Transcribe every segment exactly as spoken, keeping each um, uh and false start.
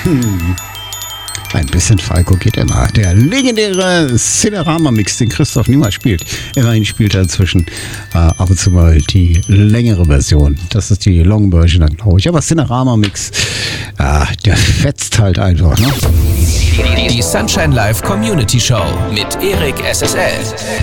Ein bisschen Falco geht immer. Der legendäre Cinerama-Mix, den Christoph niemals spielt. Immerhin spielt er inzwischen äh, ab und zu mal die längere Version. Das ist die Long Version dann, glaube ich. Aber Cinerama-Mix, äh, der fetzt halt einfach, ne? Die Sunshine Live Community Show mit Erik S S L.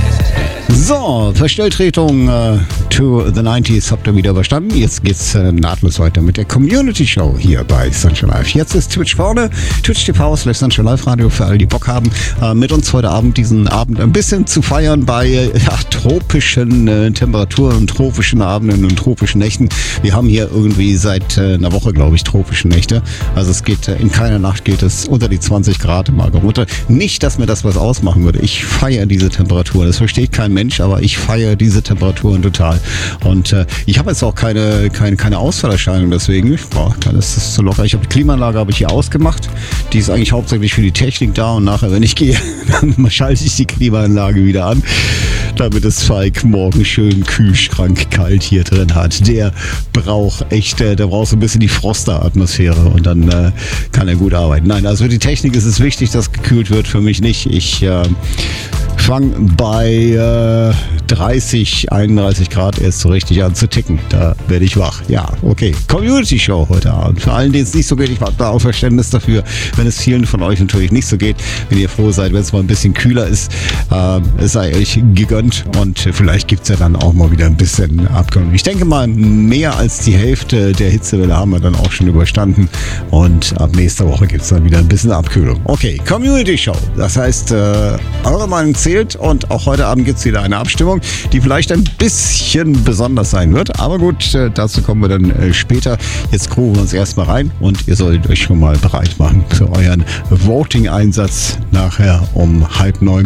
So, Verstelltretung äh, to the nineties habt ihr wieder überstanden. Jetzt geht's äh, nahtlos weiter mit der Community Show hier bei Sunshine Live. Jetzt ist Twitch vorne, Twitch T V slash Sunshine Live Radio für alle, die Bock haben, äh, mit uns heute Abend diesen Abend ein bisschen zu feiern bei äh, ja, tropischen äh, Temperaturen, tropischen Abenden und tropischen Nächten. Wir haben hier irgendwie seit äh, einer Woche, glaube ich, tropische Nächte. Also es geht, äh, in keiner Nacht geht es unter die zwanzig Grad mal runter. Nicht, dass mir das was ausmachen würde. Ich feiere diese Temperatur. Das versteht kein Mensch, aber ich feiere diese Temperaturen total. Und äh, ich habe jetzt auch keine, keine, keine Ausfallerscheinung deswegen. Boah, das ist so locker. Ich habe die Klimaanlage habe ich hier ausgemacht. Die ist eigentlich hauptsächlich für die Technik da und nachher, wenn ich gehe, dann schalte ich die Klimaanlage wieder an, damit es Falk morgen schön Kühlschrank kalt hier drin hat. Der braucht echt, äh, der braucht so ein bisschen die Froster-Atmosphäre und dann äh, kann er gut arbeiten. Nein, also für die Technik ist es wichtig, dass gekühlt wird. Für mich nicht. Ich äh, fange bei äh, dreißig, einunddreißig Grad erst so richtig an zu ticken. Da werde ich wach. Ja, okay. Community Show heute Abend. Für allen, denen es nicht so geht, ich habe da auch Verständnis dafür, wenn es vielen von euch natürlich nicht so geht. Wenn ihr froh seid, wenn es mal ein bisschen kühler ist, äh, es sei euch gegönnt und vielleicht gibt es ja dann auch mal wieder ein bisschen Abkühlung. Ich denke mal, mehr als die Hälfte der Hitzewelle haben wir dann auch schon überstanden und ab nächster Woche gibt es dann wieder ein bisschen Abkühlung. Okay, Community Show. Das heißt, äh, eure Meinung zählt und auch heute Abend gibt es wieder eine Abstimmung, die vielleicht ein bisschen besonders sein wird. Aber gut, äh, dazu kommen wir dann äh, später. Jetzt gruben wir uns erstmal rein und ihr solltet euch schon mal bereit machen für euren Voting-Einsatz nachher um halb neun.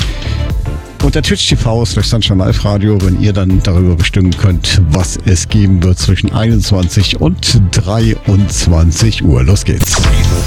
Unter Twitch T V slash Sunshine Live Radio, wenn ihr dann darüber bestimmen könnt, was es geben wird zwischen einundzwanzig und dreiundzwanzig Uhr. Los geht's.